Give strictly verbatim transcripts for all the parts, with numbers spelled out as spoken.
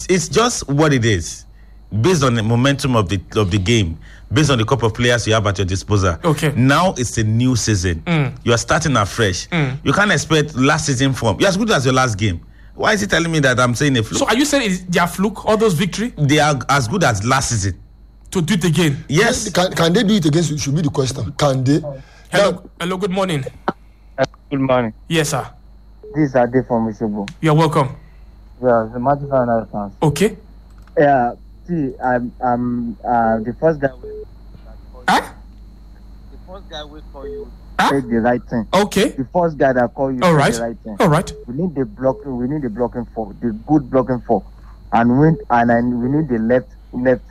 it's just what it is, based on the momentum of the of the game, based on the couple of players you have at your disposal. Okay. Now it's a new season. Mm. You are starting afresh. Mm. You can't expect last season form. You're as good as your last game. Why is he telling me that I'm saying a fluke? So are you saying it's their fluke, all those victory? They are as good as last season. To do it again? Yes. Can, can they do it again? Should be the question. Can they? Hello, now, hello. Good morning. Good morning. Yes, sir. This is Ade from Ishobo. You're welcome. Yeah, the Magic Final fans. Okay. Yeah, see, I'm, I'm uh, the first guy. Will, huh? The first guy will call you. Huh? Say the right thing. Okay. The first guy that call you. All right. The right thing. All right. We need the blocking. We need the blocking for the good blocking for, and we and, and we need the left left.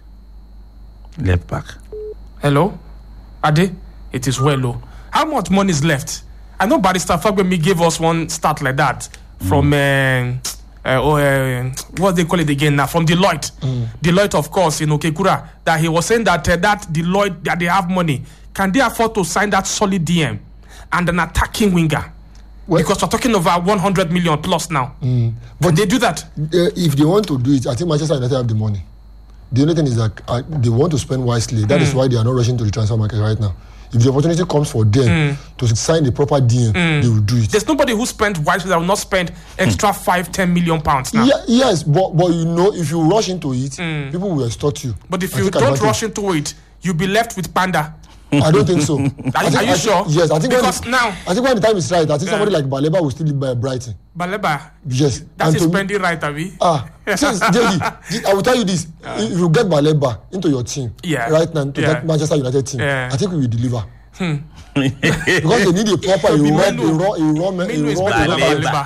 Left back. Hello, Ade. It is well low. How much money is left? I know Barrister Fagbemi gave us one stat like that from mm. uh, uh, uh, what they call it again now, from Deloitte. Mm. Deloitte, of course, in Okekura, that he was saying that uh, that Deloitte, that they have money. Can they afford to sign that solid D M and an attacking winger? Well, because we're talking over one hundred million plus now. Mm. But Can they do that? Uh, if they want to do it, I think Manchester United have the money. The only thing is that uh, they want to spend wisely. That mm. is why they are not rushing to the transfer market right now. If the opportunity comes for them mm. to sign the proper D M, mm. they will do it. There's nobody who spent wisely that will not spend extra mm. five, ten million pounds now. Yeah, yes, but but you know, if you rush into it, mm. people will extort you. But if you don't advantage. rush into it, you'll be left with Panda. I don't think so. Are, think, are you I sure? Think, yes, I think because when, now I think when the time is right, I think uh, somebody like Baleba will still be Brighton. Baleba, yes, that is spending right, Abi. Ah, since J D, I will tell you this: uh, if you get Baleba into your team, yeah, right now to yeah. that Manchester United team, yeah. I think we will deliver. Hmm. Because they need a proper, a raw, a raw, a raw, a raw, a raw.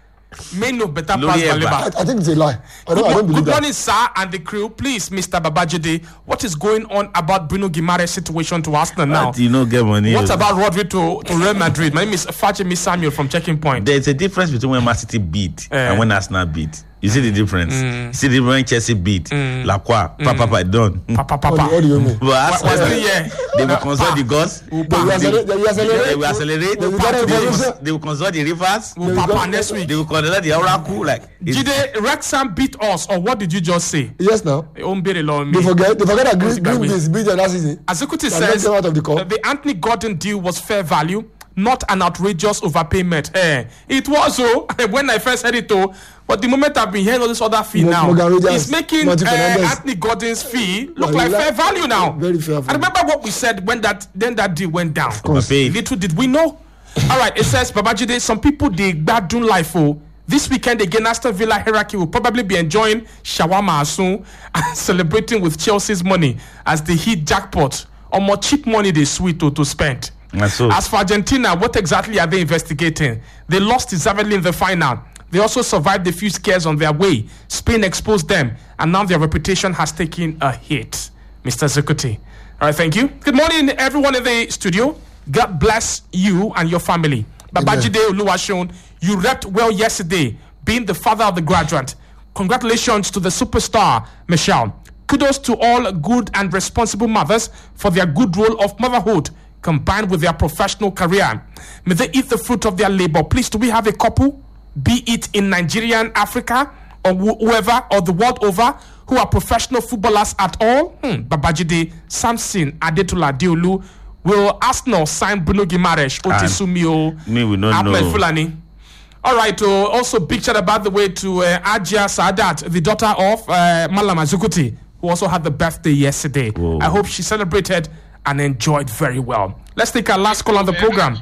May no better pass Baleba. I, I think it's a lie. I don't, I don't believe Good that. morning, sir, and the crew. Please, Mister Babajide, what is going on about Bruno Guimaraes' situation to Arsenal now? You know, get money. What about Rodri to, to Real Madrid? My name is Fajemi Samuel from Checking Point. There's a difference between when Man City beat uh, and when Arsenal beat. You see the difference. Mm. You see the difference when Chelsea beat. Mm. Lacroix, mm. Papa, Papa, done. Papa, Papa. What do you mean? But Arsenal, they will consult the gods. They will accelerate. They will accelerate. They will, they will consult the rivers. Papa next week. They will consult the oracle. Like, Jide, Wrexham beat us, or what did you just say? Yes, now. They forget. They forget that Green Green Beans beat the last season. Azekuti says the, the Anthony Gordon deal was fair value, not an outrageous overpayment. Eh, it was so when I first heard it though. But the moment I've been hearing all this other fee Mo- now, it's making uh, Anthony Gordon's fee look like fair value now. Very fair value. I remember what we said when that then that deal went down. Little did we know. All right, it says Babajide, some people they bad do life oh. This weekend again, Aston Villa hierarchy will probably be enjoying shawarma soon and celebrating with Chelsea's money as they hit jackpot or more cheap money they sweet to, to spend. So. As for Argentina, what exactly are they investigating? They lost deservedly in the final. They also survived a few scares on their way. Spain exposed them, and now their reputation has taken a hit. Mister Zekuti. All right, thank you. Good morning, everyone in the studio. God bless you and your family. Babajide Oluwaseun, you repped well yesterday, being the father of the graduate. Congratulations to the superstar, Michelle. Kudos to all good and responsible mothers for their good role of motherhood, combined with their professional career. May they eat the fruit of their labor. Please, do we have a couple, be it in Nigeria and Africa, or wh- whoever, or the world over, who are professional footballers at all? Hmm. Babajide, Samson, Adetola, Diolu. Will Arsenal sign Bruno Guimaraes, Otisumio, Me, we don't Ahmed know. Fulani? All right, uh, also big shout about the way to uh, Ajia Sadat, the daughter of uh, Malama Zukuti, who also had the birthday yesterday. Whoa. I hope she celebrated and enjoyed very well. Let's take our last call on the program.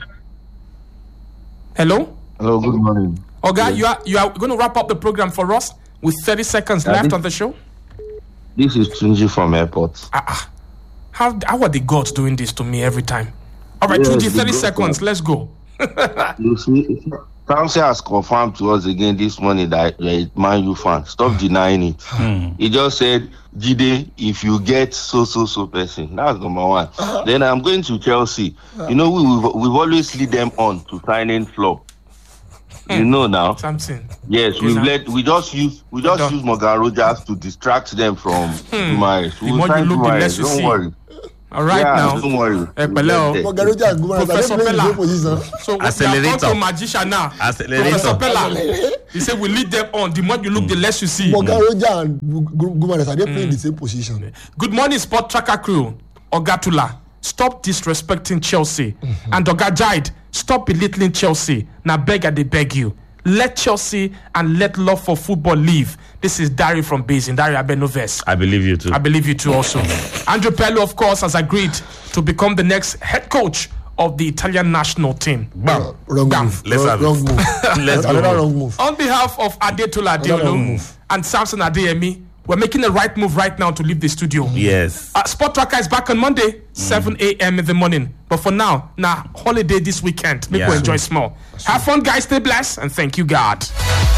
Hello? Hello, good morning. Oga, yes. you are you are going to wrap up the program for us with thirty seconds yeah, left this, on the show? This is Tunji from Airport. Ah, uh, uh, how, how are the gods doing this to me every time? All right, yes, Tunji, thirty seconds. Are. Let's go. You see, Kamsi has confirmed to us again this morning that you're a Man U fan. Stop denying it. Hmm. He just said, Jide, if you get so, so, so person, that's number one. Uh-huh. Then I'm going to Chelsea. Uh-huh. You know, we, we've, we've always lead them on to signing flop. Hmm. You know now. Something. Yes, we let we just use we just use Morgan Rogers to distract them from hmm. Guimaraes. The more you look, the less you Don't see. worry. All right yeah, now. don't worry. Eh, Pele, We'll Morgan Rogers and Gumares, Professor are they playing the Pella. same position? So we Accelerator. have gone to magician now. Accelerator. Professor Pella. He said we lead them on. The more you look, the less you see. Morgan Rogers and Gu- Gumares, are they playing the same position? Good morning, Sport Tracker crew. Ogatula, stop disrespecting Chelsea. Mm-hmm. And Oga Jide, stop belittling Chelsea. Now beg and they beg you. Let Chelsea and let love for football live. This is Dari from Basin, Dari Abenoves. I believe you too. I believe you too also. Andrew Pello, of course, has agreed to become the next head coach of the Italian national team. Bam. Wrong Bam. move. Let's wrong, have it. wrong move. Let's go. Another wrong move. On behalf of Adetola Another Adeolu move. and Samson Adeyemi, we're making the right move right now to leave the studio. Yes. Uh, Sport Tracker is back on Monday, seven a.m. in the morning. But for now, now, holiday this weekend. Make Yeah. we enjoy small. Have fun, guys. Stay blessed. And thank you, God.